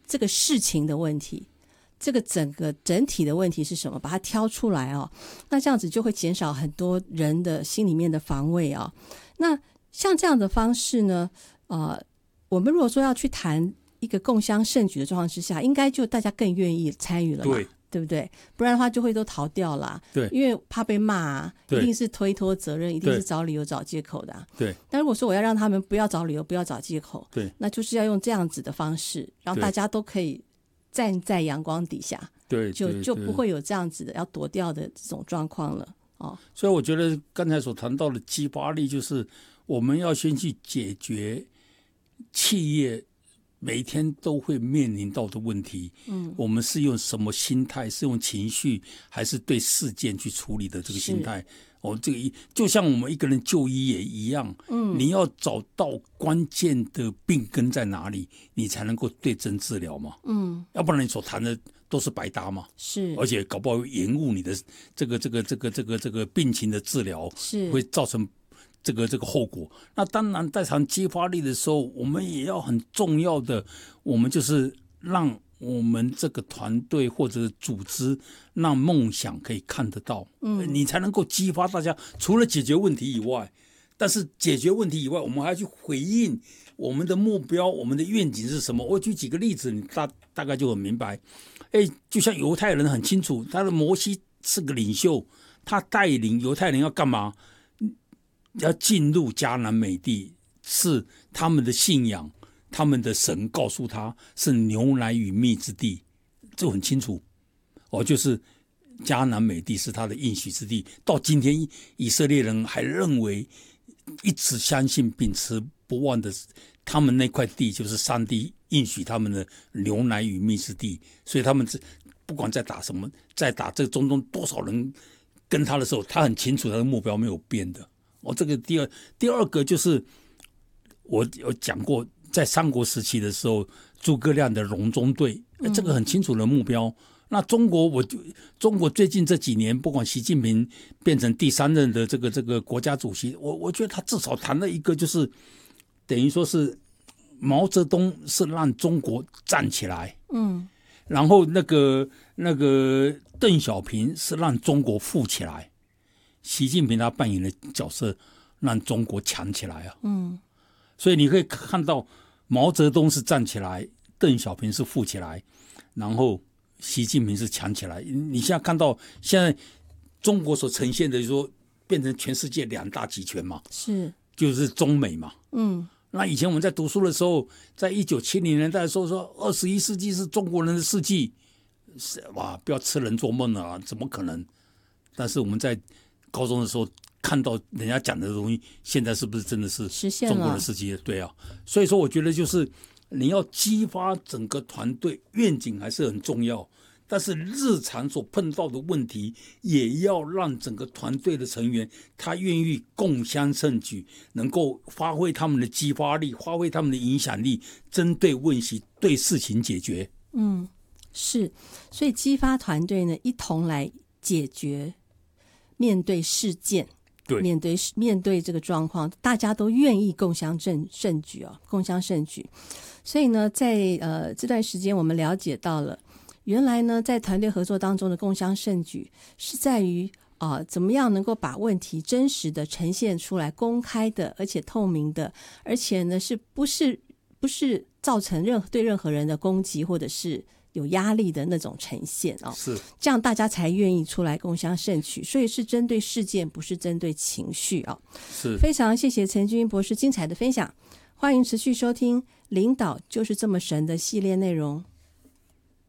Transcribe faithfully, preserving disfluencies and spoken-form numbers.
这个事情的问题，这个整个整体的问题是什么，把它挑出来哦，那这样子就会减少很多人的心里面的防卫哦。那像这样的方式呢，呃，我们如果说要去谈一个共襄盛举的状况之下，应该就大家更愿意参与了嘛，对对不对？不然的话就会都逃掉啦，对，因为怕被骂啊，一定是推脱责任，一定是找理由找借口的啊。对。但如果说我要让他们不要找理由，不要找借口，对，那就是要用这样子的方式，让大家都可以站在阳光底下，对，就就不会有这样子的要躲掉的这种状况了哦。 所以我觉得刚才所谈到的激发力，就是我们要先去解决企业每天都会面临到的问题，嗯，我们是用什么心态？是用情绪，还是对事件去处理的这个心态？哦，这个就像我们一个人就医也一样，嗯，你要找到关键的病根在哪里，你才能够对症治疗嘛，嗯，要不然你所谈的都是白搭嘛，是，而且搞不好会延误你的这个这个这个这个这个病情的治疗，是会造成这个这个后果。那当然在谈激发力的时候，我们也要很重要的，我们就是让我们这个团队或者组织让梦想可以看得到，嗯，你才能够激发大家。除了解决问题以外，但是解决问题以外，我们还要去回应我们的目标，我们的愿景是什么。我举几个例子，你大大概就很明白。哎，就像犹太人很清楚，他的摩西是个领袖，他带领犹太人要干嘛？要进入迦南美地，是他们的信仰，他们的神告诉他是牛奶与蜜之地，这很清楚哦，就是迦南美地是他的应许之地。到今天以色列人还认为，一直相信秉持不忘的，他们那块地就是上帝应许他们的牛奶与蜜之地，所以他们不管在打什么，在打这个中东多少人跟他的时候，他很清楚他的目标没有变的。哦，这个第二第二个就是我有讲过，在三国时期的时候，诸葛亮的隆中对，这个很清楚的目标。嗯、那中国，我就中国最近这几年，不管习近平变成第三任的这个这个国家主席，我我觉得他至少谈了一个，就是等于说是毛泽东是让中国站起来，嗯，然后那个那个邓小平是让中国富起来。习近平他扮演的角色让中国强起来啊，嗯，所以你可以看到毛泽东是站起来，邓小平是富起来，然后习近平是强起来。你现在看到现在中国所呈现的说变成全世界两大集权嘛，是就是中美嘛，嗯，那以前我们在读书的时候，在一九七零年代的时候说二十一世纪是中国人的世纪，哇，不要痴人做梦了、啊，怎么可能？但是我们在高中的时候看到人家讲的东西，现在是不是真的是中国的世界？对啊，所以说我觉得就是你要激发整个团队愿景还是很重要，但是日常所碰到的问题也要让整个团队的成员他愿意共襄盛举，能够发挥他们的激发力，发挥他们的影响力，针对问题对事情解决。 嗯，是，所以激发团队呢一同来解决。面对事件，对，面对面对这个状况，大家都愿意共襄盛盛举哦，共襄盛举。所以呢，在呃这段时间，我们了解到了，原来呢，在团队合作当中的共襄盛举，是在于啊、呃，怎么样能够把问题真实的呈现出来，公开的，而且透明的，而且呢，是不是不是造成任何对任何人的攻击，或者是有压力的那种呈现哦，是这样大家才愿意出来共襄盛举，所以是针对事件，不是针对情绪哦。是非常谢谢陈君博士精彩的分享，欢迎持续收听《领导就是这么神》的系列内容。